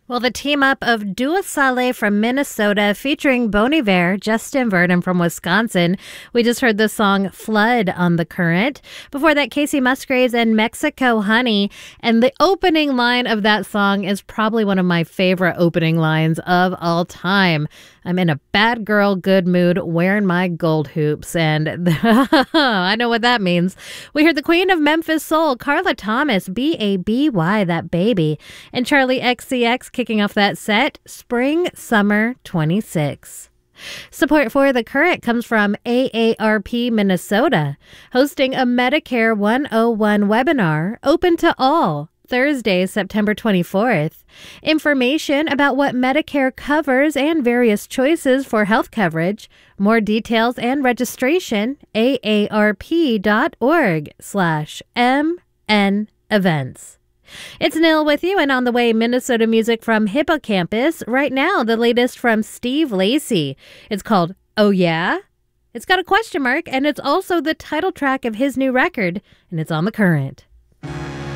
Well, the team up of Dua Saleh from Minnesota featuring Bon Iver, Justin Vernon from Wisconsin. We just heard the song Flood on The Current. Before that, Casey Musgraves and Mexico Honey. And the opening line of that song is probably one of my favorite opening lines of all time. I'm in a bad girl, good mood, wearing my gold hoops. And I know what that means. We heard the Queen of Memphis Soul, Carla Thomas, B-A-B-Y, that baby. And Charlie XCX kicking off that set, Spring Summer 26. Support for The Current comes from AARP Minnesota, hosting a Medicare 101 webinar open to all. Thursday, September 24th. Information about what Medicare covers and various choices for health coverage. More details and registration, aarp.org/MN-events. It's Nil with you, and on the way, Minnesota music from Hippocampus. Right now, the latest from Steve Lacy. It's called Oh Yeah? It's got a question mark, and it's also the title track of his new record, and it's on The Current.